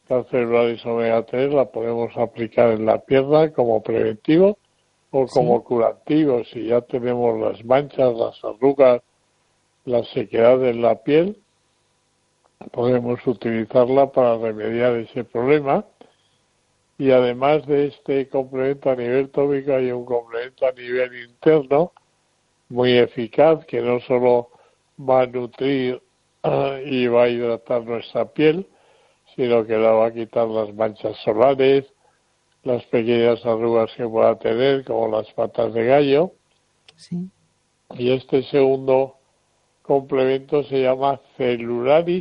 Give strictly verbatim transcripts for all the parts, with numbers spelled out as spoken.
La celularis omega tres la podemos aplicar en la pierna como preventivo o como sí. curativo. Si ya tenemos las manchas, las arrugas, la sequedad en la piel, podemos utilizarla para remediar ese problema. Y además de este complemento a nivel tópico, hay un complemento a nivel interno muy eficaz que no solo va a nutrir uh, y va a hidratar nuestra piel, sino que la va a quitar las manchas solares, las pequeñas arrugas que pueda tener, como las patas de gallo. Sí. Y este segundo complemento se llama Celularis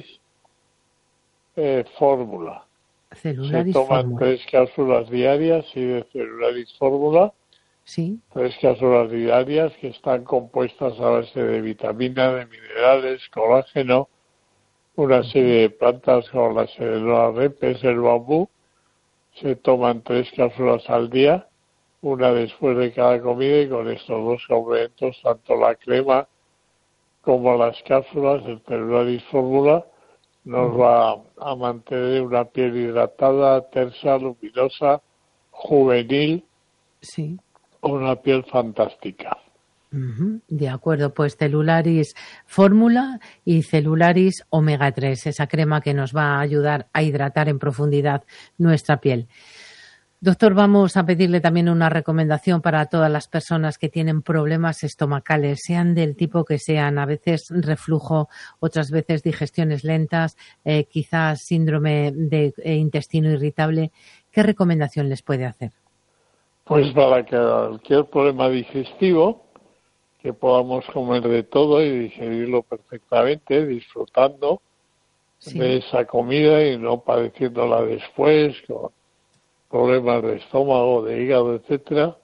eh, Fórmula. Se Celularis toman Fórmula. tres cápsulas diarias y de Celularis Fórmula, Sí. tres cápsulas diarias que están compuestas a base de vitaminas, de minerales, colágeno, una serie de plantas como la Sedenola repes, el bambú. Se toman tres cápsulas al día, una después de cada comida, y con estos dos complementos, tanto la crema como las cápsulas, el Celularis Fórmula, nos uh-huh. va a mantener una piel hidratada, tersa, luminosa, juvenil, sí. Una piel fantástica. Uh-huh. De acuerdo, pues Celularis Fórmula y Celularis Omega tres, esa crema que nos va a ayudar a hidratar en profundidad nuestra piel. Doctor, vamos a pedirle también una recomendación para todas las personas que tienen problemas estomacales, sean del tipo que sean, a veces reflujo, otras veces digestiones lentas, eh, quizás síndrome de eh, intestino irritable. ¿Qué recomendación les puede hacer? Pues para que cualquier problema digestivo, que podamos comer de todo y digerirlo perfectamente, disfrutando sí. de esa comida y no padeciéndola después con problemas de estómago, de hígado, etcétera.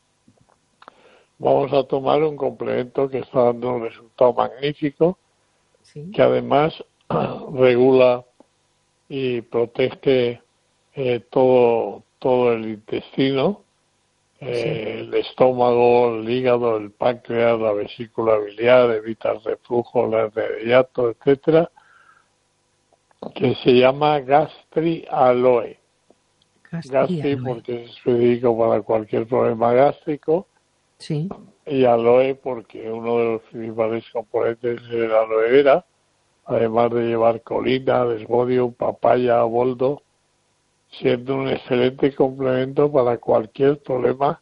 Vamos a tomar un complemento que está dando un resultado magnífico, sí. que además regula y protege eh, todo, todo el intestino, eh, sí. el estómago, el hígado, el páncreas, la vesícula biliar, evita el reflujo, el hernia de hiato, etcétera, que se llama Gastri Aloe. Gastri porque es específico para cualquier problema gástrico. Sí. Y aloe porque uno de los principales componentes es la aloe vera, además de llevar colina, desmodium, papaya, boldo, siendo un excelente complemento para cualquier problema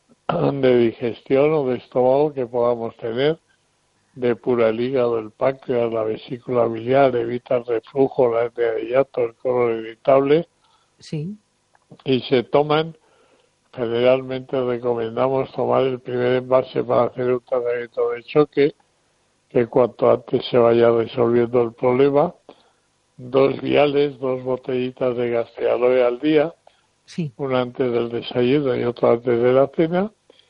de digestión o de estómago que podamos tener. Depura el hígado, el páncreas, la vesícula biliar, evita el reflujo, la hernia de hiato, el colon irritable. Sí. Y se toman, generalmente recomendamos tomar el primer envase para hacer un tratamiento de choque, que cuanto antes se vaya resolviendo el problema, dos viales, dos botellitas de Gastrialoe al día, sí. una antes del desayuno y otra antes de la cena,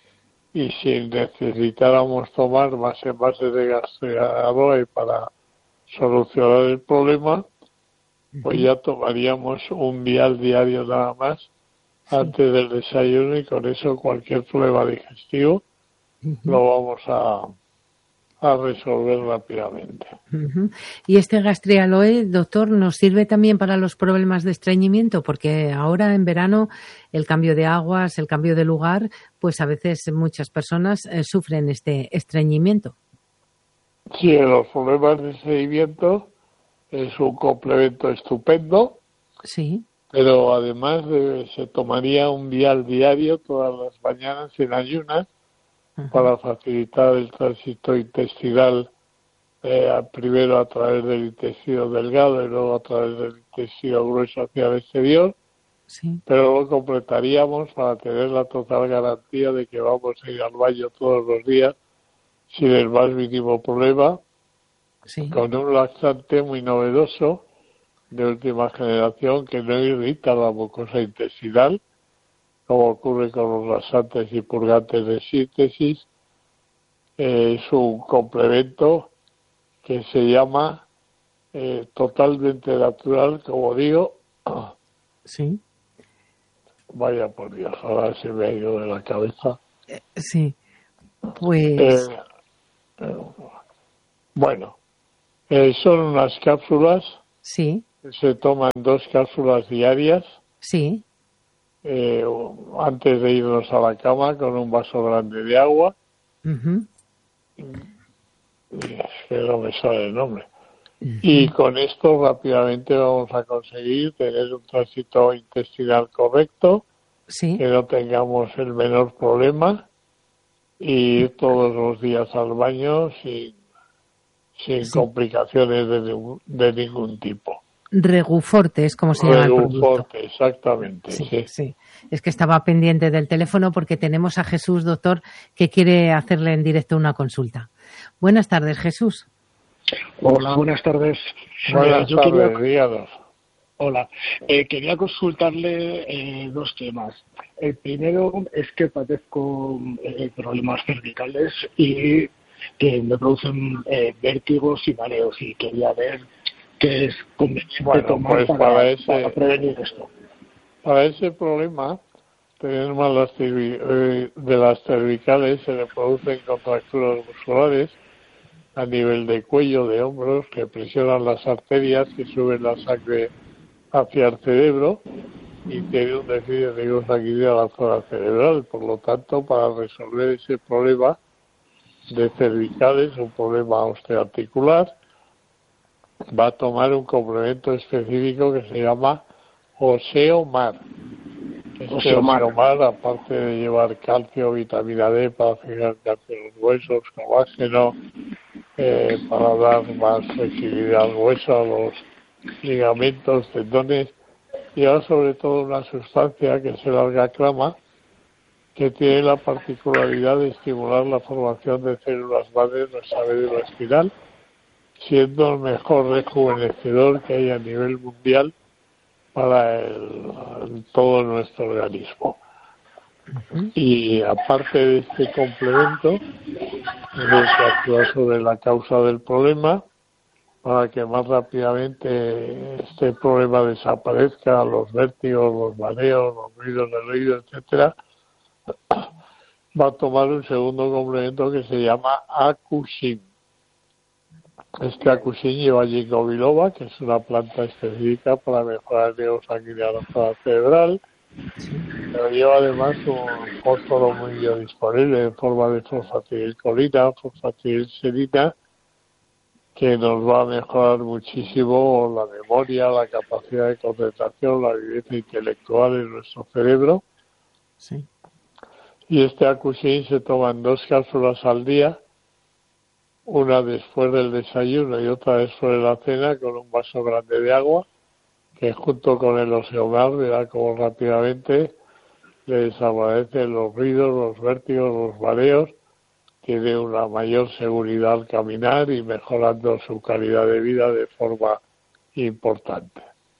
y si necesitáramos tomar más envases de Gastrialoe para solucionar el problema, pues ya tomaríamos un vial diario nada más sí. antes del desayuno, y con eso cualquier problema digestivo uh-huh. lo vamos a, a resolver rápidamente. Uh-huh. ¿Y este Gastrialoe, doctor, nos sirve también para los problemas de estreñimiento? Porque ahora en verano el cambio de aguas, el cambio de lugar, pues a veces muchas personas eh, sufren este estreñimiento. Sí, en los problemas de estreñimiento es un complemento estupendo. Sí. Pero además de, se tomaría un vial diario todas las mañanas en ayunas uh-huh. para facilitar el tránsito intestinal, eh, primero a través del intestino delgado y luego a través del intestino grueso hacia el exterior. Sí. Pero lo completaríamos para tener la total garantía de que vamos a ir al baño todos los días sin el más mínimo problema, sí. con un laxante muy novedoso de última generación que no irrita la mucosa intestinal, como ocurre con los laxantes y purgantes de síntesis. Eh, es un complemento que se llama eh, totalmente natural, como digo. Sí. Vaya por Dios, ahora se me ha ido de la cabeza. Eh, sí, pues... Eh, eh, bueno, eh, son unas cápsulas sí. Se toman dos cápsulas diarias. Sí. Eh, antes de irnos a la cama, con un vaso grande de agua. Uh-huh. Es que no me sale el nombre. Uh-huh. Y con esto rápidamente vamos a conseguir tener un tránsito intestinal correcto, sí. que no tengamos el menor problema, y ir todos los días al baño sin, sin sí. complicaciones de, de ningún tipo. Reguforte es como se llama el producto. Reguforte, exactamente. Sí, sí. sí. Es que estaba pendiente del teléfono porque tenemos a Jesús, doctor, que quiere hacerle en directo una consulta. Buenas tardes, Jesús. Hola, buenas tardes. Buenas eh, tardes, quería... díganos. Hola, eh, quería consultarle eh, dos temas. El primero es que padezco eh, problemas cervicales y que me producen eh, vértigos y mareos, y quería ver qué es conveniente bueno, tomar pues para, para, ese, para prevenir esto. Para ese problema, tenemos las de las cervicales, se le producen contracturas musculares a nivel de cuello, de hombros, que presionan las arterias, que suben la sangre hacia el cerebro y tiene un déficit de riego sanguíneo a la zona cerebral. Por lo tanto, para resolver ese problema de cervicales, un problema osteoarticular, va a tomar un complemento específico que se llama Oseomar. Este Oseomar, aparte de llevar calcio, vitamina D para fijar calcio en los huesos, colágeno, eh, para dar más flexibilidad al hueso, a los ligamentos, tendones, lleva sobre todo una sustancia que es el alga-clama, que tiene la particularidad de estimular la formación de células madre en nuestra médula espinal, siendo el mejor rejuvenecedor que hay a nivel mundial para el, el, todo nuestro organismo. Uh-huh. Y aparte de este complemento, tenemos que actuar sobre la causa del problema para que más rápidamente este problema desaparezca, los vértigos, los mareos, los ruidos del oído, etcétera. Va a tomar un segundo complemento que se llama Acushim. Este Acushim lleva ginkgo biloba, que es una planta específica para mejorar el riego sanguíneo a la zona cerebral, pero lleva además un fósforo muy biodisponible en forma de fosfatilcolina, fosfatilserina, que nos va a mejorar muchísimo la memoria, la capacidad de concentración, la viveza intelectual en nuestro cerebro. Sí. Y este Acushim se toman dos cápsulas al día, una después del desayuno y otra después de la cena, con un vaso grande de agua, que junto con el Oseomar verá como rápidamente le desaparecen los ruidos, los vértigos, los mareos, tiene una mayor seguridad al caminar y mejorando su calidad de vida de forma importante.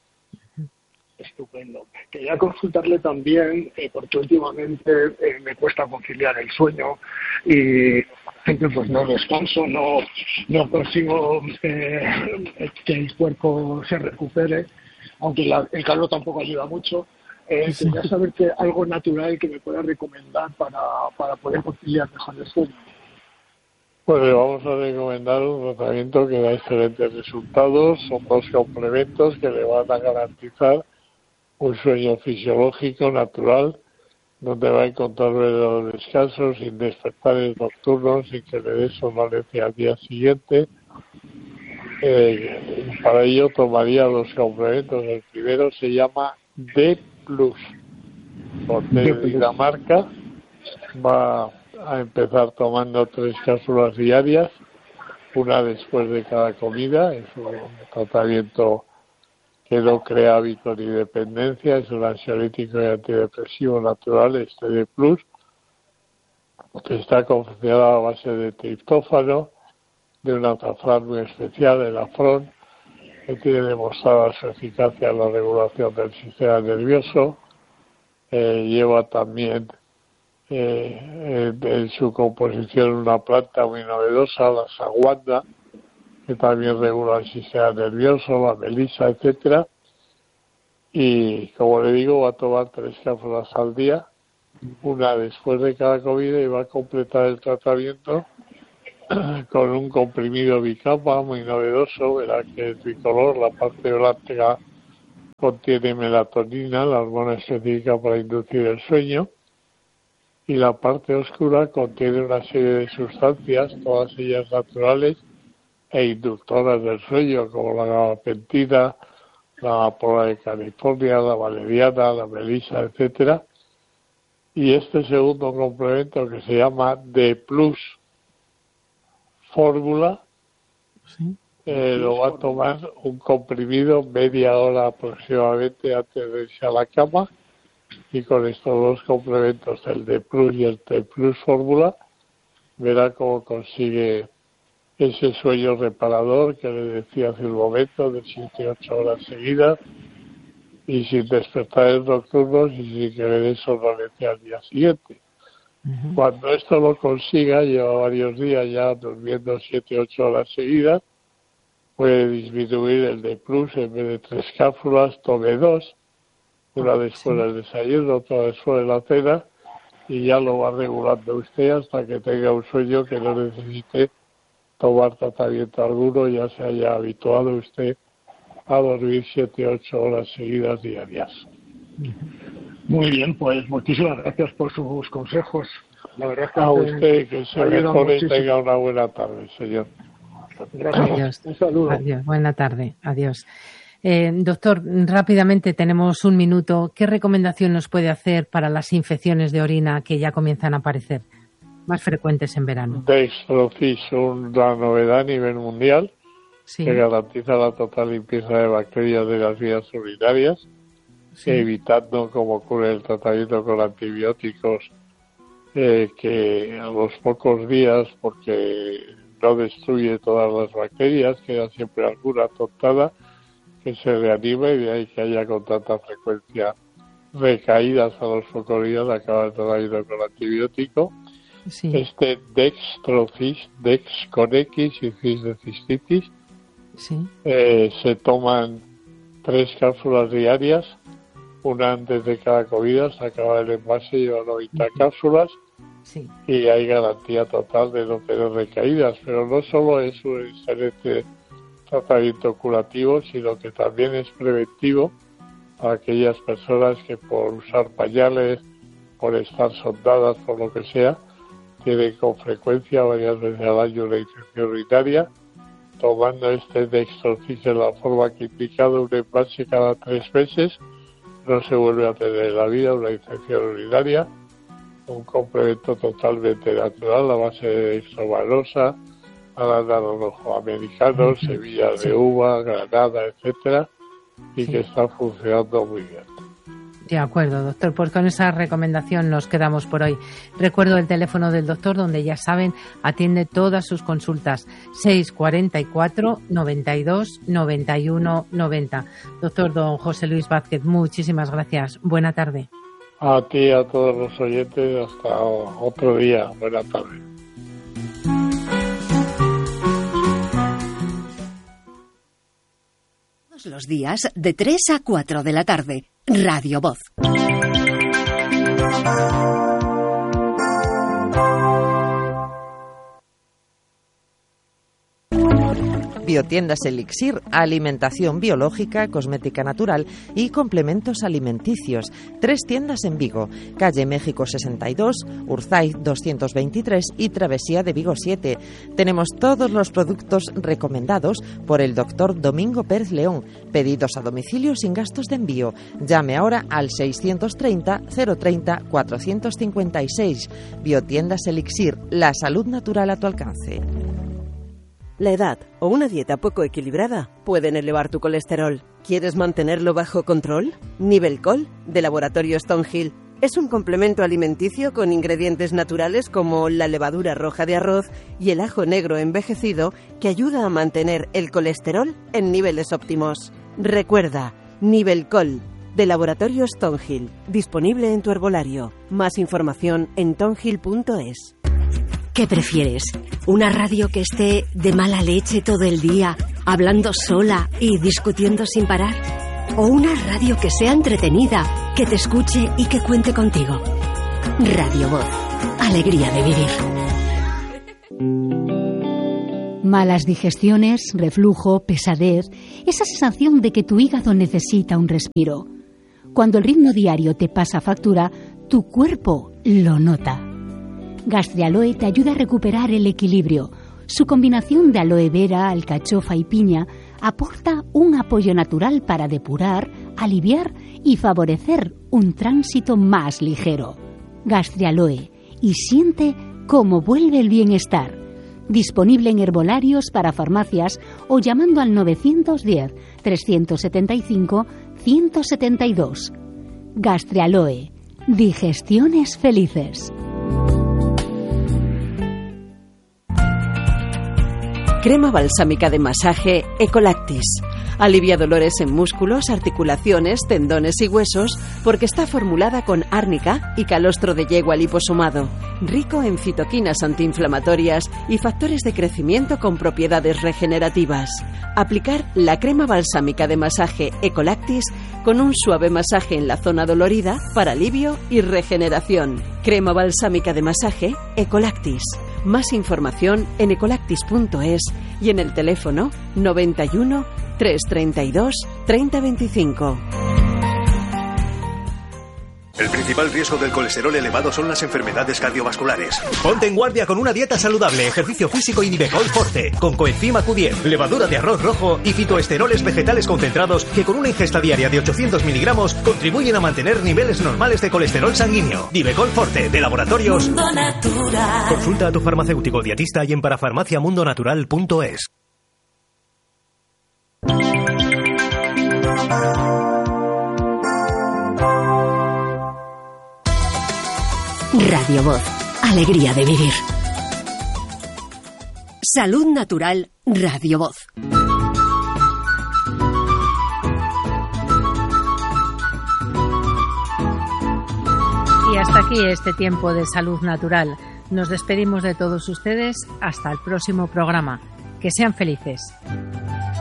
Estupendo. Quería consultarle también, eh, porque últimamente eh, me cuesta conciliar el sueño y gente, pues no descanso, no, no consigo eh, que el cuerpo se recupere, aunque la, el calor tampoco ayuda mucho. Eh, sí. Quería saber que algo natural que me pueda recomendar para, para poder conciliar mejor el sueño. Pues le vamos a recomendar un tratamiento que da excelentes resultados. Son dos complementos que le van a garantizar un sueño fisiológico, natural, donde va a encontrar los descansos sin despertares nocturnos, sin que le dé somnolencia al día siguiente. Eh, para ello tomaría los complementos. El primero se llama D plus, por D de Dinamarca. Va a empezar tomando tres cápsulas diarias, una después de cada comida. Es un tratamiento que no crea hábitos ni dependencia, es un ansiolítico y antidepresivo natural, este D plus, que está confeccionado a base de triptófano, de un azafrán muy especial, el afrón, que tiene demostrada su eficacia en la regulación del sistema nervioso. Eh, lleva también eh, en, en su composición una planta muy novedosa, la saguanda, que también regula el sistema nervioso, la melisa, etcétera. Y como le digo, va a tomar tres cápsulas al día, una después de cada comida, y va a completar el tratamiento con un comprimido bicapa muy novedoso. Verá que es bicolor. La parte blanca contiene melatonina, la hormona específica para inducir el sueño, y la parte oscura contiene una serie de sustancias, todas ellas naturales e inductoras del sueño, como la gabapentina, la amapola de California, la valeriana, la melisa, etcétera. Y este segundo complemento, que se llama D Plus Fórmula, ¿sí? Eh, lo va a tomar un comprimido media hora aproximadamente antes de irse a la cama, y con estos dos complementos, el D Plus y el T Plus Fórmula, verá cómo consigue ese sueño reparador que le decía hace un momento, de siete a ocho horas seguidas, y sin despertares nocturnos y sin que le dé somnolencia al día siguiente. Uh-huh. Cuando esto lo consiga, lleva varios días ya durmiendo siete a ocho horas seguidas, puede disminuir el D Plus, en vez de tres cápsulas, tome dos, una después del desayuno, otra después de la cena, y ya lo va regulando usted hasta que tenga un sueño que no necesite tomar tratamiento alguno, ya se haya habituado usted a dormir siete a ocho horas seguidas diarias. Muy bien, pues muchísimas gracias por sus consejos. La verdad es que a usted, que se mejore y tenga una buena tarde, señor. Gracias. Adiós. Un saludo. Adiós. Buena tarde. Adiós. Eh, doctor, rápidamente tenemos un minuto. ¿Qué recomendación nos puede hacer para las infecciones de orina que ya comienzan a aparecer, más frecuentes en verano? Dextrofis, una novedad a nivel mundial, sí, que garantiza la total limpieza de bacterias de las vías urinarias, sí, evitando, como ocurre el tratamiento con antibióticos, eh, que a los pocos días, porque no destruye todas las bacterias, queda siempre alguna tontada que se reanima, y de ahí que haya con tanta frecuencia recaídas a los pocos días de acabar el tratamiento con antibiótico. Sí. Este Dextrofis, Dex con X y Cis de cistitis, sí, eh, se toman tres cápsulas diarias, una antes de cada comida, se acaba el envase, lleva noventa cápsulas, sí, y hay garantía total de no tener recaídas. Pero no solo es un excelente tratamiento curativo, sino que también es preventivo para aquellas personas que por usar pañales, por estar sondadas, por lo que sea, tienen con frecuencia varias veces al año una infección urinaria. Tomando este Dextrofis en la forma que he indicado, un envase cada tres meses, no se vuelve a tener en la vida una infección urinaria. Un complemento totalmente natural a base de dextromanosa, arándano rojo americano, semillas de uva, granada, etcétera, y sí, que está funcionando muy bien. De acuerdo, doctor. Pues con esa recomendación nos quedamos por hoy. Recuerdo el teléfono del doctor, donde ya saben, atiende todas sus consultas. seis cuarenta y cuatro, noventa y dos, noventa y uno, noventa. Doctor don José Luis Vázquez, muchísimas gracias. Buena tarde. A ti y a todos los oyentes, hasta otro día. Buena tarde. Los días de tres a cuatro de la tarde. Radio Voz. Biotiendas Elixir, alimentación biológica, cosmética natural y complementos alimenticios. Tres tiendas en Vigo, calle México sesenta y dos, Urzaiz doscientos veintitrés y Travesía de Vigo siete. Tenemos todos los productos recomendados por el doctor Domingo Pérez León. Pedidos a domicilio sin gastos de envío. Llame ahora al seiscientos treinta, cero treinta, cuatrocientos cincuenta y seis. Biotiendas Elixir, la salud natural a tu alcance. La edad o una dieta poco equilibrada pueden elevar tu colesterol. ¿Quieres mantenerlo bajo control? Nivelcol, de Laboratorio Stonehill, es un complemento alimenticio con ingredientes naturales como la levadura roja de arroz y el ajo negro envejecido que ayuda a mantener el colesterol en niveles óptimos. Recuerda, Nivelcol, de Laboratorio Stonehill, disponible en tu herbolario. Más información en tonhill punto es. ¿Qué prefieres? ¿Una radio que esté de mala leche todo el día, hablando sola y discutiendo sin parar? ¿O una radio que sea entretenida, que te escuche y que cuente contigo? Radio Voz. Alegría de vivir. Malas digestiones, reflujo, pesadez, esa sensación de que tu hígado necesita un respiro. Cuando el ritmo diario te pasa factura, tu cuerpo lo nota. Gastrialoe te ayuda a recuperar el equilibrio. Su combinación de aloe vera, alcachofa y piña aporta un apoyo natural para depurar, aliviar y favorecer un tránsito más ligero. Gastrialoe, y siente cómo vuelve el bienestar. Disponible en herbolarios para farmacias o llamando al nueve uno cero, tres siete cinco, uno siete dos. Gastrialoe, digestiones felices. Crema balsámica de masaje Ecolactis. Alivia dolores en músculos, articulaciones, tendones y huesos porque está formulada con árnica y calostro de yegua liposomado, rico en citoquinas antiinflamatorias y factores de crecimiento con propiedades regenerativas. Aplicar la crema balsámica de masaje Ecolactis con un suave masaje en la zona dolorida para alivio y regeneración. Crema balsámica de masaje Ecolactis. Más información en ecolactis punto es y en el teléfono noventa y uno, trescientos treinta y dos, treinta veinticinco. El principal riesgo del colesterol elevado son las enfermedades cardiovasculares. Ponte en guardia con una dieta saludable, ejercicio físico y Nivecol Forte, con coenzima Q diez, levadura de arroz rojo y fitoesteroles vegetales concentrados que con una ingesta diaria de ochocientos miligramos contribuyen a mantener niveles normales de colesterol sanguíneo. Nivecol Forte, de Laboratorios Mundo Natural. Consulta a tu farmacéutico dietista y en parafarmaciamundonatural punto es. Radio Voz, alegría de vivir. Salud Natural, Radio Voz. Y hasta aquí este tiempo de Salud Natural. Nos despedimos de todos ustedes hasta el próximo programa. Que sean felices.